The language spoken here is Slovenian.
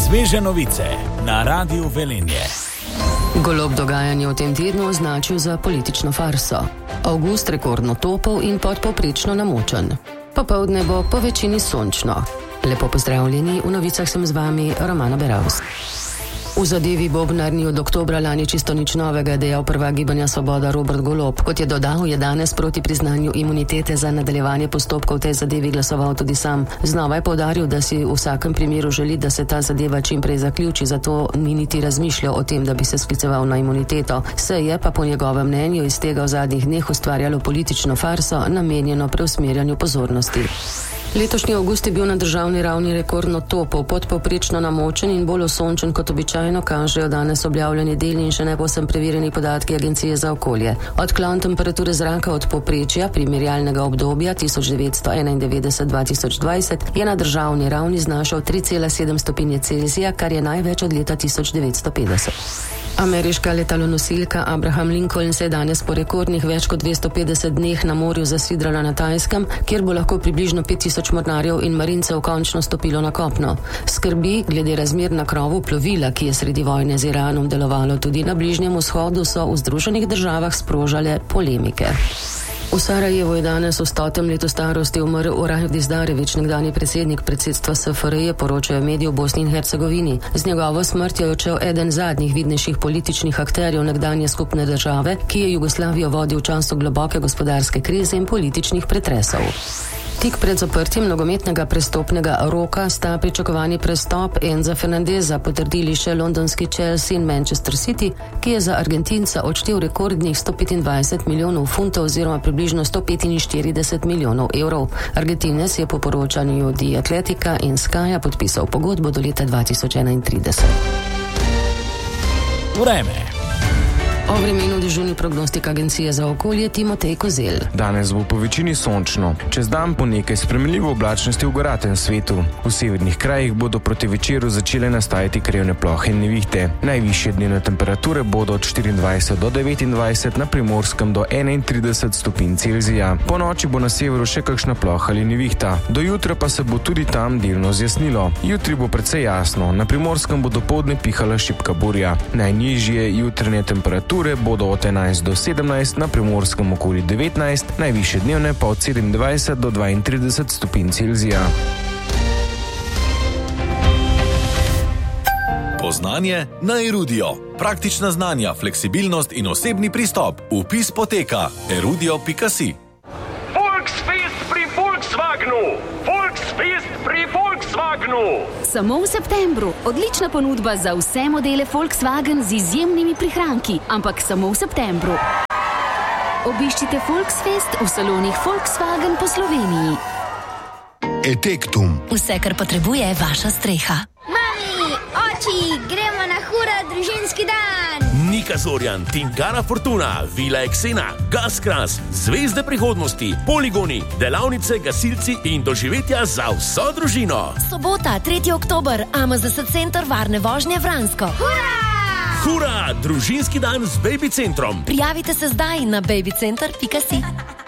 Sveže novice na Radiu Velenje. Golob dogajanje v tem tednu označil za politično farso. Avgust rekordno topel in podpovprečno namočen. Popoldne bo po večini sončno. Lepo pozdravljeni, v novicah sem z vami Romana Beravs. V zadevi Bobnar ni od oktobra lani čisto nič novega, je dejal prvak Gibanja Svoboda Robert Golob. Kot je dodal, je danes proti priznanju imunitete za nadaljevanje postopkov v tej zadevi glasoval tudi sam. Znova je poudaril, da si v vsakem primeru želi, da se ta zadeva čim prej zaključi, zato ni niti razmišljal o tem, da bi se skliceval na imuniteto. Se je pa po njegovem mnenju iz tega v zadnjih dneh ustvarjalo politično farso, namenjeno preusmerjanju pozornosti. Letošnji avgust je bil na državni ravni rekordno topel, podpovprečno namočen in bolj osončen kot običajno, kažejo danes objavljeni deli in še ne povsem preverjeni podatki Agencije za okolje. Odklon temperature zraka od povprečja primerjalnega obdobja 1991-2020 je na državni ravni znašal 3,7 stopinje Celzija, kar je največ od leta 1950. Ameriška letalonosilka Abraham Lincoln se je danes po rekordnih več kot 250 dneh na morju zasidrala na Tajskem, kjer bo lahko približno 5000 mornarjev in marincev končno stopilo na kopno. Skrbi glede razmer na krovu plovila, ki je sredi vojne z Iranom delovalo tudi na Bližnjem vzhodu, so v Združenih državah sprožale polemike. V Sarajevu je danes v 100. letu starosti umrl Uraj Dizdarević, nekdanji predsednik predsedstva SFRJ, poročajo mediji v Bosni in Hercegovini. Z njegovo smrtjo je odšel eden zadnjih vidnejših političnih akterjev nekdanje skupne države, ki je Jugoslavijo vodil v času globoke gospodarske krize in političnih pretresov. Tik pred zaprtjem nogometnega prestopnega roka sta pričakovani prestop Enza Fernandeza potrdili še londonski Chelsea in Manchester City, ki je za Argentinca odštel rekordnih 125 milijonov funtov oziroma približno 145 milijonov evrov. Argentinec je po poročanju The Athletica in Skya podpisal pogodbo do leta 2031. Vreme. O vremenu dežurni prognostik Agencije za okolje Timotej Kozel. Danes bo po večini sončno. Čez dan po nekaj spremenljivo oblačnosti v goratem svetu. V severnih krajih bodo proti večeru začele nastajati krajevne plohe in nevihte. Najvišje dnevne temperature bodo od 24 do 29, na Primorskem do 31 stopinj Celzija. Po noči bo na severu še kakšna ploha ali nevihta. Do jutra pa se bo tudi tam delno zjasnilo. Jutri bo precej jasno. Na Primorskem bo dopoldne pihala šibka burja. Najnižje jutranje temperature bodo od 11 do 17, na Primorskem okoli 19, najvišje dnevne pa od 27 do 32 stopinj Celzija. Poznanje na Erudio. Praktična znanja, fleksibilnost in osebni pristop. Vpis poteka erudio.si. Volksfest pri Volkswagenu! Volksfest pri Volkswagenu! Samo v septembru. Odlična ponudba za vse modele Volkswagen z izjemnimi prihranki, ampak samo v septembru. Obiščite Volksfest v salonih Volkswagen po Sloveniji. Etektum. Vse, kar potrebuje vaša streha. Mami, oči, gremo na hura družinski dan! Nika Zorjan, Tingana Fortuna, Vila Eksena, Gaskras, Zvezde prihodnosti, Poligoni, delavnice, gasilci in doživetja za vso družino. Sobota, 3. oktober, AMZS Center varne vožnje Vransko. Hura! Hura, družinski dan z Baby Centrom. Prijavite se zdaj na babycenter.si.